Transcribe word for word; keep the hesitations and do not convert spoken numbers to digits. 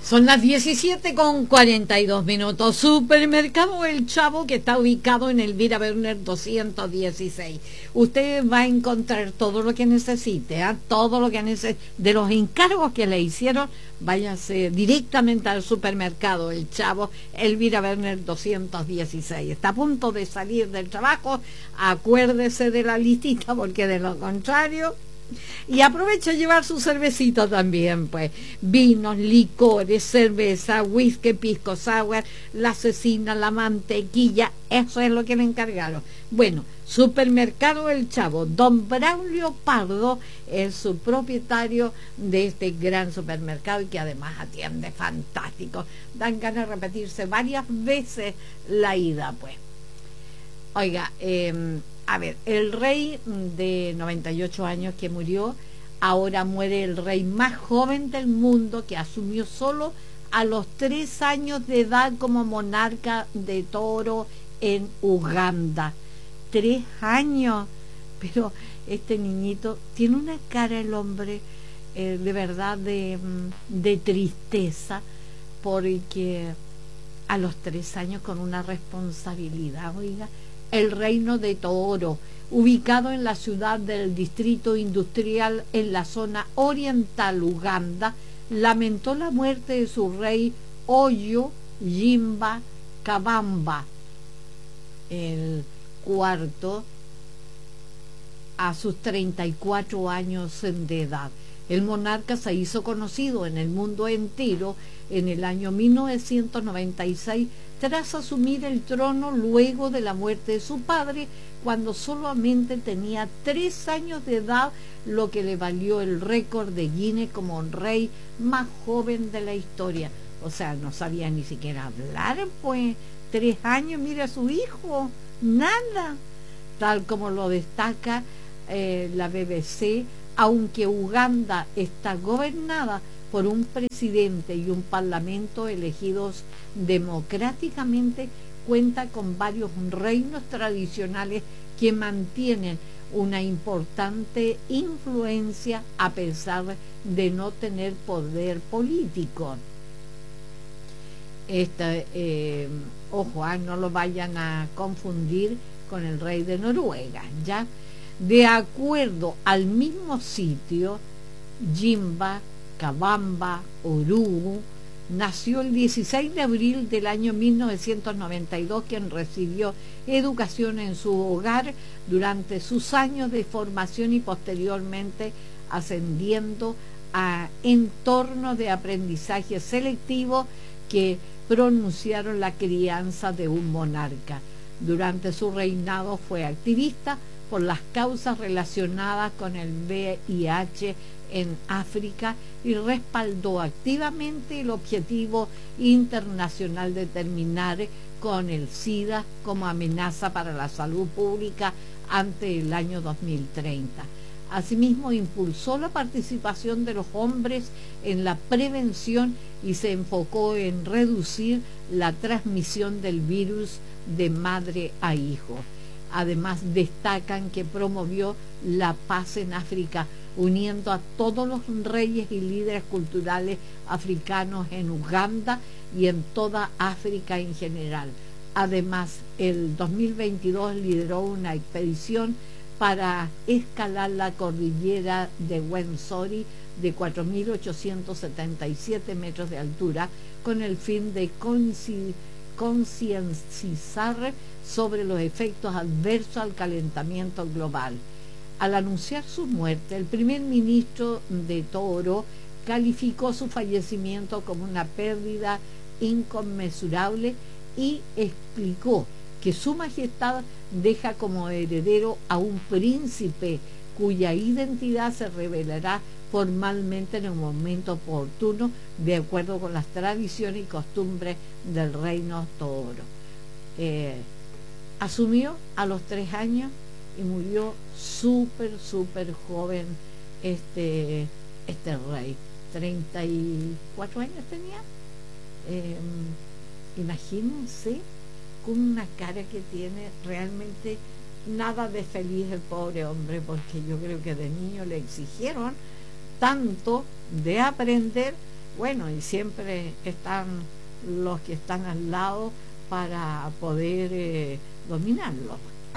Son las diecisiete con cuarenta y dos minutos. Supermercado El Chavo, que está ubicado en Elvira Berner doscientos dieciséis. Usted va a encontrar todo lo que necesite, ¿eh? todo lo que necesite. De los encargos que le hicieron, váyase directamente al supermercado El Chavo, Elvira Berner doscientos dieciséis. Está a punto de salir del trabajo, acuérdese de la listita, porque de lo contrario... Y aprovecha a llevar su cervecita también, pues. Vinos, licores, cerveza, whisky, pisco sour, la cecina, la mantequilla, eso es lo que le encargaron. Bueno, Supermercado El Chavo, don Braulio Pardo es su propietario de este gran supermercado y que además atiende fantástico. Dan ganas de repetirse varias veces la ida, pues. Oiga, eh... a ver, el rey de noventa y ocho años que murió, ahora muere el rey más joven del mundo, que asumió solo a los tres años de edad como monarca de toro en Uganda. Tres años, pero este niñito tiene una cara, el hombre, eh, de verdad de, de tristeza, porque a los tres años con una responsabilidad, oiga, el reino de Toro, ubicado en la ciudad del distrito industrial en la zona oriental Uganda, lamentó la muerte de su rey Oyo Jimba Kabamba, el cuarto, a sus treinta y cuatro años de edad. El monarca se hizo conocido en el mundo entero en el año mil novecientos noventa y seis tras asumir el trono luego de la muerte de su padre, cuando solamente tenía tres años de edad, lo que le valió el récord de Guinness como rey más joven de la historia. O sea, no sabía ni siquiera hablar, pues, tres años, mira a su hijo, nada. Tal como lo destaca eh, la B B C, aunque Uganda está gobernada por un presidente y un parlamento elegidos democráticamente, cuenta con varios reinos tradicionales que mantienen una importante influencia a pesar de no tener poder político. Este, eh, ojo, ah, no lo vayan a confundir con el rey de Noruega, ¿ya? De acuerdo al mismo sitio, Jimba Kabamba Orugu nació el dieciséis de abril del año mil novecientos noventa y dos, quien recibió educación en su hogar durante sus años de formación y posteriormente ascendiendo a entornos de aprendizaje selectivo que pronunciaron la crianza de un monarca. Durante su reinado fue activista por las causas relacionadas con el V I H en África y respaldó activamente el objetivo internacional de terminar con el SIDA como amenaza para la salud pública ante el año dos mil treinta. Asimismo, impulsó la participación de los hombres en la prevención y se enfocó en reducir la transmisión del virus de madre a hijo. Además, destacan que promovió la paz en África, uniendo a todos los reyes y líderes culturales africanos en Uganda y en toda África en general. Además, el dos mil veintidós lideró una expedición para escalar la cordillera de Rwenzori de cuatro mil ochocientos setenta y siete metros de altura, con el fin de concientizar sobre los efectos adversos al calentamiento global. Al anunciar su muerte, el primer ministro de Toro calificó su fallecimiento como una pérdida inconmensurable y explicó que su majestad deja como heredero a un príncipe cuya identidad se revelará formalmente en un momento oportuno, de acuerdo con las tradiciones y costumbres del reino Toro. Eh, asumió a los tres años y murió súper, súper joven este, este rey. treinta y cuatro años tenía. Eh, imagínense, con una cara que tiene, realmente nada de feliz el pobre hombre, porque yo creo que de niño le exigieron tanto de aprender Bueno, y siempre están los que están al lado para poder eh, dominarlo.